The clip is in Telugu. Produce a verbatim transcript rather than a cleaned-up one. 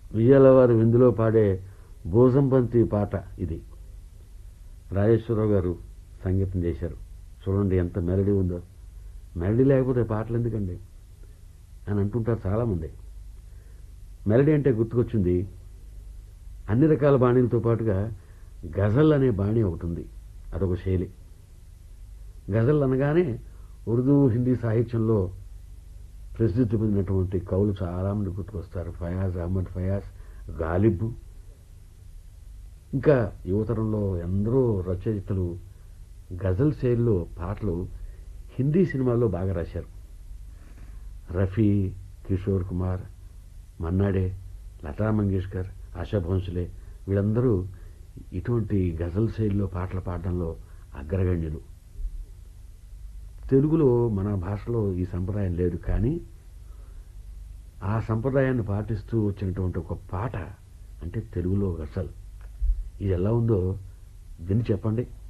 విజయాలవారి విందులో పాడే భోజంపంతి పాట ఇది. రాజేశ్వరరావు గారు సంగీతం చేశారు. చూడండి ఎంత మెలడీ ఉందో. మెలడీ లేకపోతే పాటలు ఎందుకండి అని అంటుంటారు చాలామంది. మెలడీ అంటే గుర్తుకొచ్చింది, అన్ని రకాల బాణీలతో పాటుగా గజల్ అనే బాణీ ఒకటి ఉంది. అదొక శైలి. గజల్ అనగానే ఉర్దూ హిందీ సాహిత్యంలో ప్రసిద్ధి పొందినటువంటి కవులు చాలామంది గుర్తుకొస్తారు. ఫయాజ్, అహ్మద్ ఫయాజ్, గాలిబ్, ఇంకా యువతరంలో ఎందరో రచయితలు గజల్ శైలిలో పాటలు హిందీ సినిమాల్లో బాగా రాశారు. రఫీ, కిషోర్ కుమార్, మన్నాడే, లతా మంగేష్కర్, ఆశా భోంస్లే వీళ్ళందరూ ఇటువంటి గజల్ శైలిలో పాటలు పాడడంలో అగ్రగణ్యులు. తెలుగులో మన భాషలో ఈ సంప్రదాయం లేదు, కానీ ఆ సంప్రదాయాన్ని పాటిస్తూ వచ్చినటువంటి ఒక పాట అంటే తెలుగులో గజల్. ఇది ఎలా ఉందో విని చెప్పండి.